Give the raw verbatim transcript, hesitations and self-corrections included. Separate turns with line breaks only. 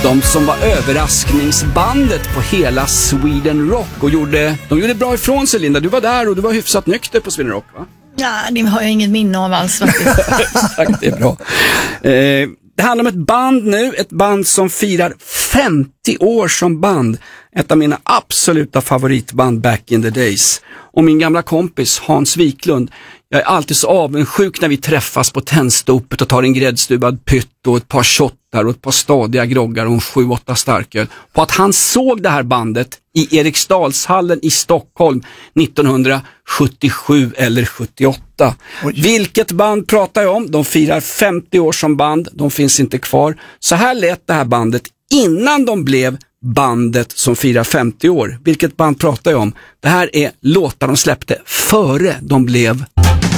De som var överraskningsbandet på hela Sweden Rock och gjorde, de gjorde bra ifrån sig, Linda. Du var där och du var hyfsat nykter på Sweden Rock, va?
Ja, det har jag inget minne av alls faktiskt.
Tack, det är bra. Eh, det handlar om ett band nu, ett band som firar femtio år som band. Ett av mina absoluta favoritband back in the days. Och min gamla kompis Hans Wiklund, jag är alltid så avundsjuk när vi träffas på Tennstopet och tar en gräddstubad pytt och ett par shottar och ett par stadiga groggar och en sju, åtta starköl. På att han såg det här bandet i Eriksdalshallen i Stockholm nittonhundrasjuttiosju eller sjuttioåtta. Oj. Vilket band pratar jag om? De firar femtio år som band, de finns inte kvar. Så här lät det här bandet innan de blev bandet som firar femtio år. Vilket band pratar jag om? Det här är låtar de släppte före de blev